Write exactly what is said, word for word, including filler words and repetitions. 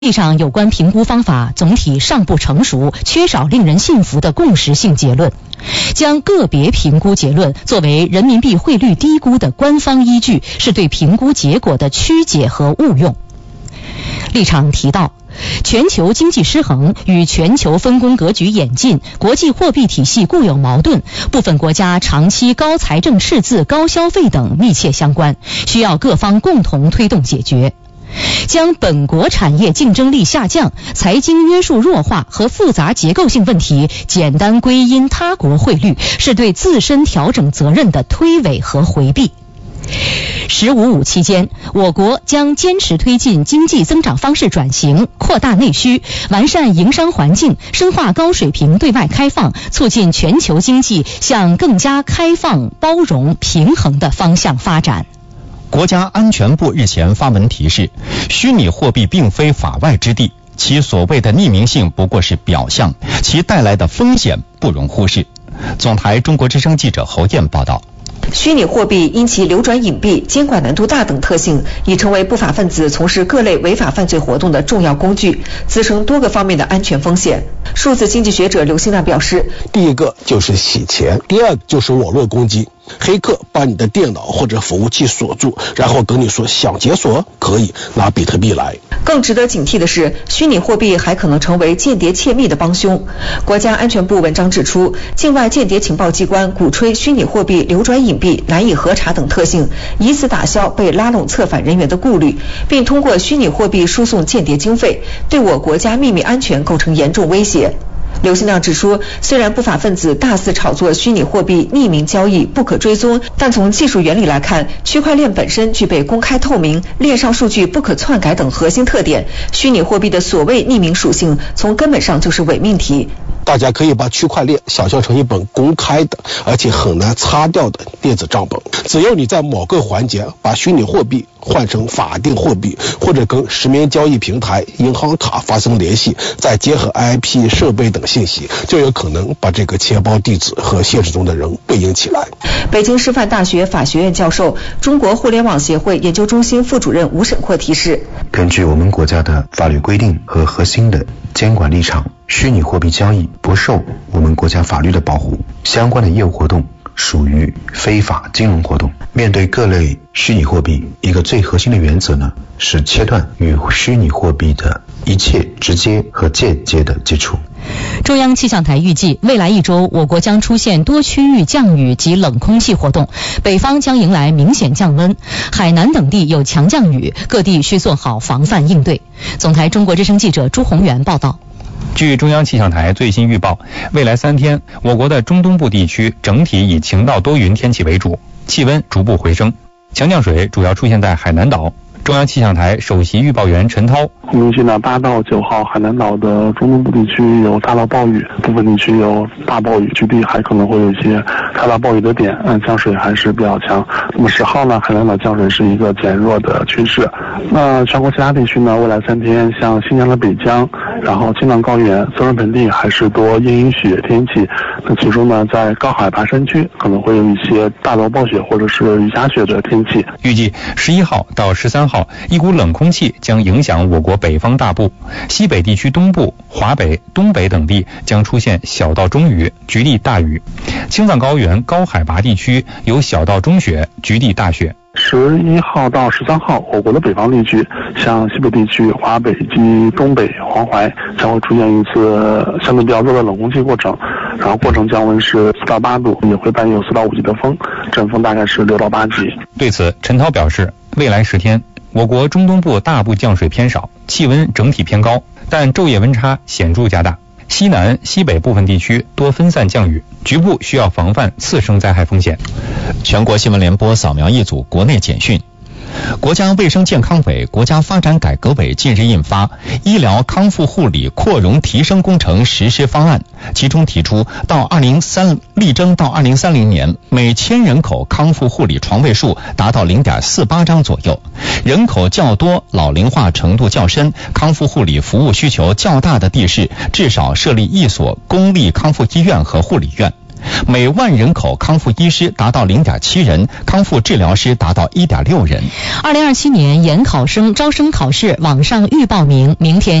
际上，有关评估方法总体尚不成熟，缺少令人信服的共识性结论。将个别评估结论作为人民币汇率低估的官方依据，是对评估结果的曲解和误用。立场提到，全球经济失衡与全球分工格局演进、国际货币体系固有矛盾、部分国家长期高财政赤字、高消费等密切相关，需要各方共同推动解决。将本国产业竞争力下降、财经约束弱化和复杂结构性问题简单归因他国汇率，是对自身调整责任的推诿和回避。十五五期间，我国将坚持推进经济增长方式转型，扩大内需，完善营商环境，深化高水平对外开放，促进全球经济向更加开放、包容、平衡的方向发展。 国家安全部日前发文提示，虚拟货币并非法外之地，其所谓的匿名性不过是表象，其带来的风险不容忽视。总台中国之声记者侯燕报道。 虚拟货币因其流转隐蔽、监管难度大等特性，已成为不法分子从事各类违法犯罪活动的重要工具，滋生多个方面的安全风险。数字经济学者刘新亮表示， 第一个就是洗钱，第二就是网络攻击。黑客把你的电脑或者服务器锁住，然后跟你说想解锁可以拿比特币来。 更值得警惕的是，虚拟货币还可能成为间谍窃密的帮凶。国家安全部文章指出，境外间谍情报机关鼓吹虚拟货币流转隐蔽、难以核查等特性，以此打消被拉拢策反人员的顾虑，并通过虚拟货币输送间谍经费，对我国家秘密安全构成严重威胁。刘新亮指出，虽然不法分子大肆炒作虚拟货币匿名交易不可追踪，但从技术原理来看，区块链本身具备公开透明、链上数据不可篡改等核心特点，虚拟货币的所谓匿名属性从根本上就是伪命题。 大家可以把区块链想象成一本公开的而且很难擦掉的电子账本，只要你在某个环节把虚拟货币换成法定货币，或者跟实名交易平台、银行卡发生联系，再结合 I P 设备等信息，就有可能把这个钱包地址和现实中的人对应起来。 北京师范大学法学院教授、中国互联网协会研究中心副主任吴沈阔提示， 根据我们国家的法律规定和核心的监管立场，虚拟货币交易不受我们国家法律的保护，相关的业务活动属于非法金融活动。面对各类虚拟货币，一个最核心的原则呢，是切断与虚拟货币的一切直接和间接的接触。 中央气象台预计，未来一周我国将出现多区域降雨及冷空气活动，北方将迎来明显降温，海南等地有强降雨，各地需做好防范应对。总台中国之声记者朱宏元报道。 据中央气象台最新预报，未来三天，我国的中东部地区整体以晴到多云天气为主，气温逐步回升，强降水主要出现在海南岛。中央气象台首席预报员陈涛， 预计呢，八到九号海南岛的中东部地区有大到暴雨，部分地区有大暴雨，局地还可能会有一些开大暴雨的点，嗯，降水还是比较强。那么十号呢，海南岛降水是一个减弱的趋势。那全国其他地区呢，未来三天，像新疆的北疆，然后青藏高原、泽伦盆地还是多阴雨雪天气。那其中呢，在高海拔山区可能会有一些大到暴雪或者是雨夹雪的天气。 预计十一号到十三号，一股冷空气将影响我国北方大部，西北地区东部、华北、东北等地将出现小到中雨，局地大雨。青藏高原高海拔地区有小到中雪，局地大雪。 十一号到十三号，我国的北方地区，像西北地区、华北及东北、黄淮，将会出现一次相对比较弱的冷空气过程，然后过程降温是四到八度，也会伴有四到五级的风，阵风大概是六到八级。 对此，陈涛表示，未来十天，我国中东部大部降水偏少，气温整体偏高，但昼夜温差显著加大。西南、西北部分地区多分散降雨，局部需要防范次生灾害风险。 全国新闻联播扫描一组国内简讯。国家卫生健康委、国家发展改革委近日印发《医疗康复护理扩容提升工程实施方案》，其中提出，到二零三力争到二零三零年，每千人口康复护理床位数达到零点四八张左右。人口较多、老龄化程度较深、康复护理服务需求较大的地市，至少设立一所公立康复医院和护理院。 每万人口康复医师达到 零点七人，康复治疗师达到 一点六人。 二零二七年研考生招生考试网上预报名明天